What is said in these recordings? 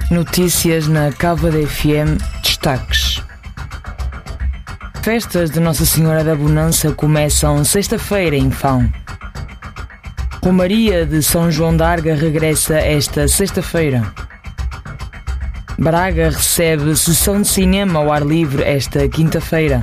Notícias na Cávado FM. Destaques. Festas de Nossa Senhora da Bonança começam sexta-feira em Fão. Romaria de São João d'Arga regressa esta sexta-feira. Braga recebe sessão de cinema ao ar livre esta quinta-feira.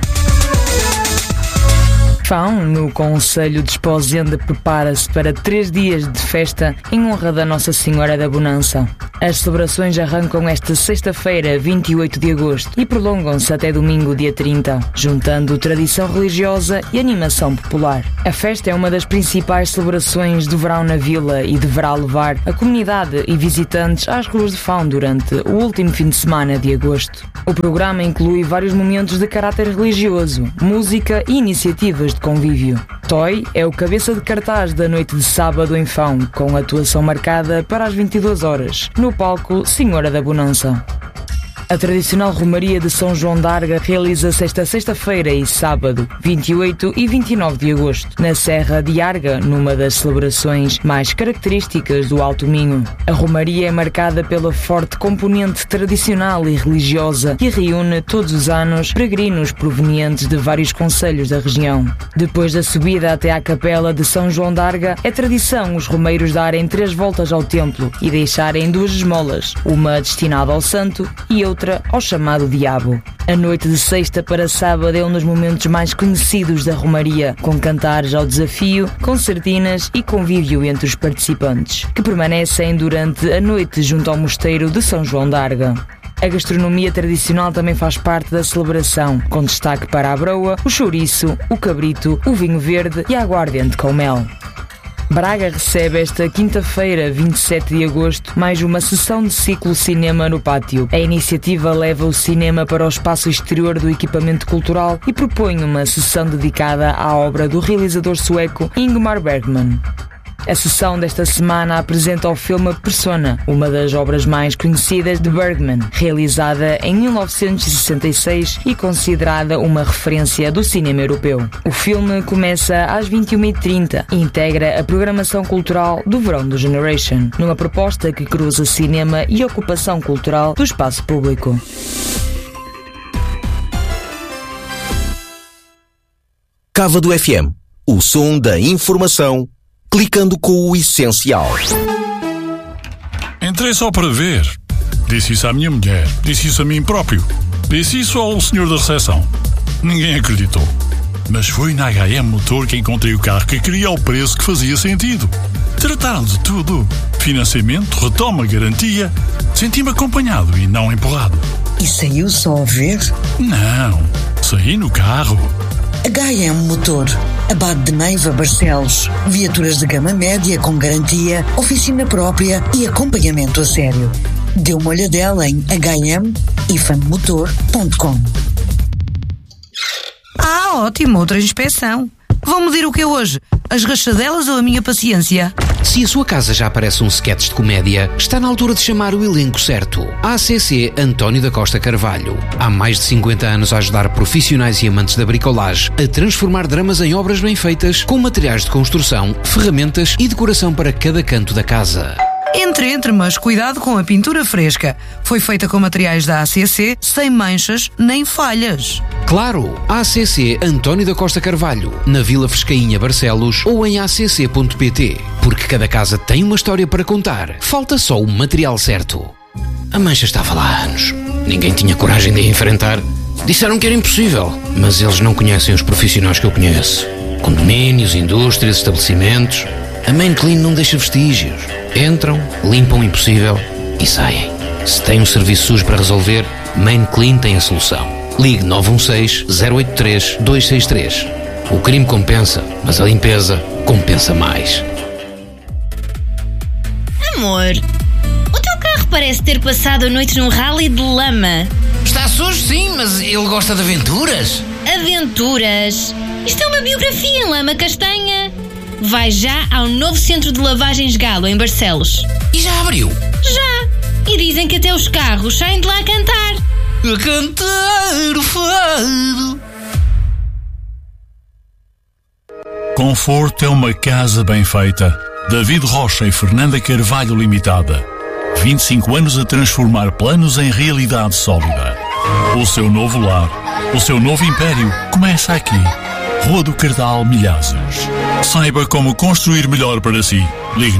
Fão, no Concelho de Esposende, prepara-se para 3 dias de festa em honra da Nossa Senhora da Bonança. As celebrações arrancam esta sexta-feira, 28 de agosto, e prolongam-se até domingo, dia 30, juntando tradição religiosa e animação popular. A festa é uma das principais celebrações do verão na vila e deverá levar a comunidade e visitantes às ruas de Fão durante o último fim de semana de agosto. O programa inclui vários momentos de caráter religioso, música e iniciativas de convívio. Toy é o cabeça de cartaz da noite de sábado em Fão, com atuação marcada para as 22 horas, no palco Senhora da Bonança. A tradicional Romaria de São João d'Arga realiza-se esta sexta-feira e sábado, 28 e 29 de agosto, na Serra de Arga, numa das celebrações mais características do Alto Minho. A Romaria é marcada pela forte componente tradicional e religiosa que reúne todos os anos peregrinos provenientes de vários concelhos da região. Depois da subida até à capela de São João d'Arga, é tradição os romeiros darem 3 voltas ao templo e deixarem 2 esmolas, uma destinada ao santo e outra ao chamado diabo. A noite de sexta para sábado é um dos momentos mais conhecidos da Romaria, com cantares ao desafio, concertinas e convívio entre os participantes, que permanecem durante a noite junto ao mosteiro de São João d'Arga. A gastronomia tradicional também faz parte da celebração, com destaque para a broa, o chouriço, o cabrito, o vinho verde e a aguardente com mel. Braga recebe esta quinta-feira, 27 de agosto, mais uma sessão de ciclo cinema no pátio. A iniciativa leva o cinema para o espaço exterior do equipamento cultural e propõe uma sessão dedicada à obra do realizador sueco Ingmar Bergman. A sessão desta semana apresenta o filme Persona, uma das obras mais conhecidas de Bergman, realizada em 1966 e considerada uma referência do cinema europeu. O filme começa às 21h30 e integra a programação cultural do verão do Generation, numa proposta que cruza cinema e ocupação cultural do espaço público. Cávado FM, o som da informação, clicando com o essencial. Entrei só para ver. Disse isso à minha mulher. Disse isso a mim próprio. Disse isso ao senhor da recepção. Ninguém acreditou. Mas foi na HM Motor que encontrei o carro que queria ao preço que fazia sentido. Trataram de tudo. Financiamento, retoma, garantia. Senti-me acompanhado e não empurrado. E saiu só a ver? Não. Saí no carro. HM Motor, Abade de Neiva, Barcelos. Viaturas de gama média com garantia, oficina própria e acompanhamento a sério. Dê uma olhadela em hm-motor.com. Ótimo, outra inspeção. Vão medir o que é hoje? As rachadelas ou a minha paciência? Se a sua casa já parece um sketch de comédia, está na altura de chamar o elenco certo. ACC António da Costa Carvalho. Há mais de 50 anos a ajudar profissionais e amantes da bricolagem a transformar dramas em obras bem feitas, com materiais de construção, ferramentas e decoração para cada canto da casa. Entre, mas cuidado com a pintura fresca. Foi feita com materiais da ACC, sem manchas nem falhas. Claro, ACC António da Costa Carvalho, na Vila Frescainha, Barcelos, ou em acc.pt. Porque cada casa tem uma história para contar. Falta só o material certo. A mancha estava lá há anos. Ninguém tinha coragem de a enfrentar. Disseram que era impossível, mas eles não conhecem os profissionais que eu conheço. Condomínios, indústrias, estabelecimentos. A Main Clean não deixa vestígios. Entram, limpam o impossível e saem. Se tem um serviço sujo para resolver, Main Clean tem a solução. Ligue 916-083-263. O crime compensa, mas a limpeza compensa mais. Amor, o teu carro parece ter passado a noite num rally de lama. Está sujo, sim, mas ele gosta de aventuras. Aventuras? Isto é uma biografia em lama castanha. Vai já ao novo centro de lavagens Galo, em Barcelos. E já abriu? Já. E dizem que até os carros saem de lá a cantar. A cantar o fado. Conforto é uma casa bem feita. David Rocha e Fernanda Carvalho Limitada. 25 anos a transformar planos em realidade sólida. O seu novo lar, o seu novo império começa aqui. Rua do Cardal, Milhazes. Saiba como construir melhor para si. Ligue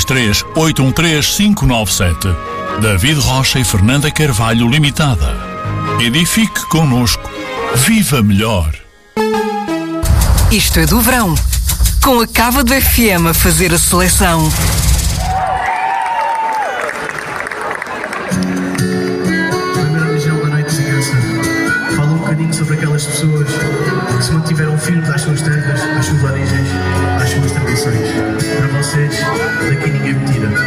963-813-597. David Rocha e Fernanda Carvalho Limitada. Edifique connosco. Viva melhor. Isto é do verão. Com a Cava do FM a fazer a seleção. Primeira região da Noite de Segurança. Fala um bocadinho sobre aquelas pessoas que se mantiveram firmes às suas terras, às suas origens, às suas tradições. Para vocês, daqui ninguém me tira.